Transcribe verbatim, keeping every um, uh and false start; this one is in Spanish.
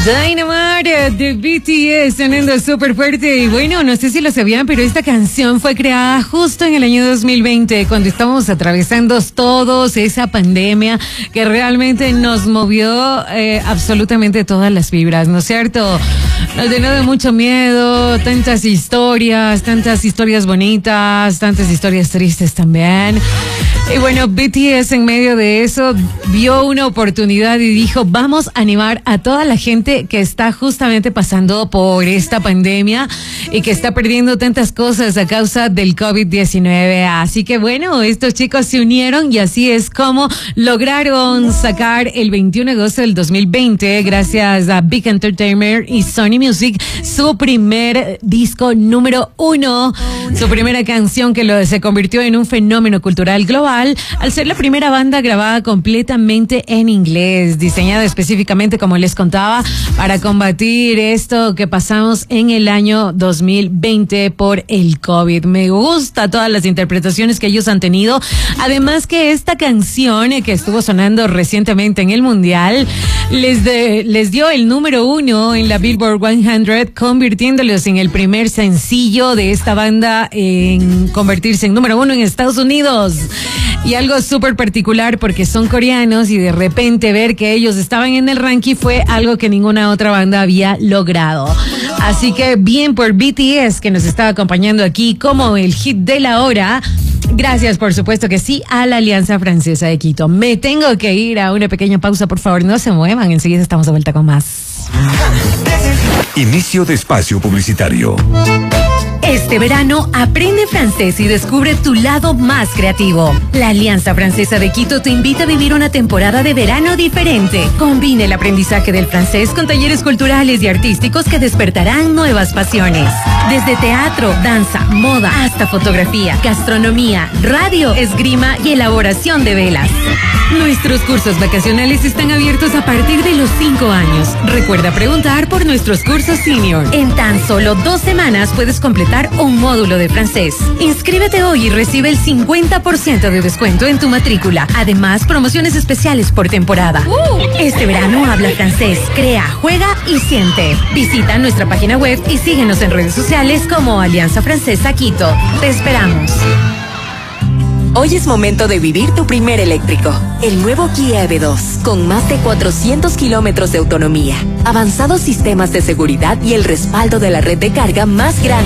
Dynamite de B T S sonando súper fuerte. Y bueno, no sé si lo sabían, pero esta canción fue creada justo en el año dos mil veinte, cuando estábamos atravesando todos esa pandemia que realmente nos movió eh, absolutamente todas las fibras, ¿no es cierto? Nos llenó de mucho miedo, tantas historias, tantas historias bonitas, tantas historias tristes también. Y bueno, B T S en medio de eso vio una oportunidad y dijo, vamos a animar a toda la gente que está justamente pasando por esta pandemia y que está perdiendo tantas cosas a causa del COVID diecinueve. Así que bueno, estos chicos se unieron y así es como lograron sacar el veintiuno de agosto del dos mil veinte, gracias a Big Entertainment y Sony Music, su primer disco número uno, su primera canción que lo, se convirtió en un fenómeno cultural global al ser la primera banda grabada completamente en inglés, diseñada específicamente, como les contaba, para combatir esto que pasamos en el año dos mil veinte por el COVID. Me gusta todas las interpretaciones que ellos han tenido, además que esta canción eh, que estuvo sonando recientemente en el Mundial les, de, les dio el número uno en la Billboard cien, convirtiéndolos en el primer sencillo de esta banda en convertirse en número uno en Estados Unidos. Y algo súper particular porque son coreanos y de repente ver que ellos estaban en el ranking fue algo que ninguna otra banda había logrado. Así que bien por B T S, que nos está acompañando aquí como el hit de la hora. Gracias, por supuesto que sí, a la Alianza Francesa de Quito. Me tengo que ir a una pequeña pausa, por favor, no se muevan, enseguida estamos de vuelta con más. Inicio de espacio publicitario. Este verano, aprende francés y descubre tu lado más creativo. La Alianza Francesa de Quito te invita a vivir una temporada de verano diferente. Combina el aprendizaje del francés con talleres culturales y artísticos que despertarán nuevas pasiones. Desde teatro, danza, moda, hasta fotografía, gastronomía, radio, esgrima y elaboración de velas. Nuestros cursos vacacionales están abiertos a partir de los cinco años. Recuerda preguntar por nuestros cursos senior. En tan solo dos semanas puedes completar un módulo de francés. Inscríbete hoy y recibe el cincuenta por ciento de descuento en tu matrícula. Además, promociones especiales por temporada. Uh, este verano habla francés, crea, juega y siente. Visita nuestra página web y síguenos en redes sociales como Alianza Francesa Quito. Te esperamos. Hoy es momento de vivir tu primer eléctrico. El nuevo Kia E V dos, con más de cuatrocientos kilómetros de autonomía, avanzados sistemas de seguridad y el respaldo de la red de carga más grande